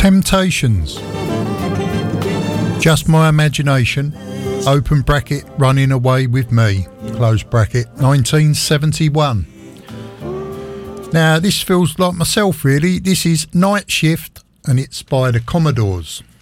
Temptations. Just My Imagination, open bracket, Running Away With Me, close bracket, 1971. Now this feels like myself really. This is Night Shift and it's by the Commodores.